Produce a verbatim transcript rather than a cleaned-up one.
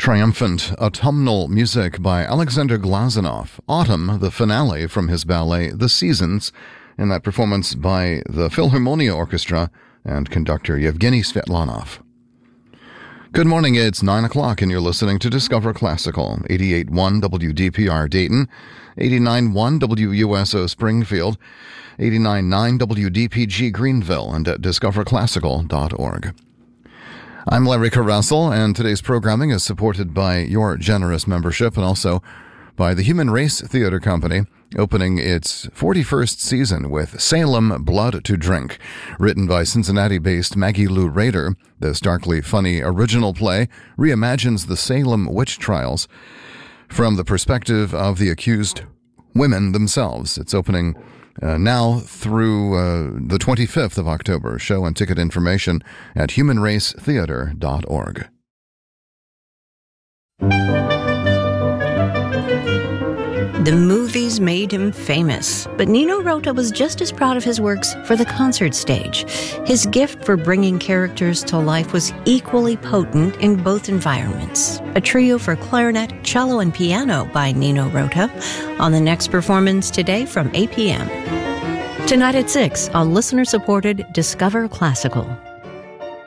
Triumphant autumnal music by Alexander Glazunov. Autumn, the finale from his ballet The Seasons, in that performance by the Philharmonia Orchestra and conductor Yevgeny Svetlanov. Good morning, it's nine o'clock and you're listening to Discover Classical, eighty-eight point one W D P R Dayton, eighty-nine point one W U S O Springfield, eighty-nine point nine W D P G Greenville, and at discover classical dot org. I'm Larry Caressel, and today's programming is supported by your generous membership and also by the Human Race Theater Company, opening its forty-first season with Salem Blood to Drink. Written by Cincinnati-based Maggie Lou Rader, this darkly funny original play reimagines the Salem witch trials from the perspective of the accused women themselves. It's opening Uh, now through uh, the twenty-fifth of October. Show and ticket information at human race theater dot org. The movies made him famous, but Nino Rota was just as proud of his works for the concert stage. His gift for bringing characters to life was equally potent in both environments. A trio for clarinet, cello, and piano by Nino Rota on the next performance today from eight p.m. Tonight at six on listener-supported Discover Classical.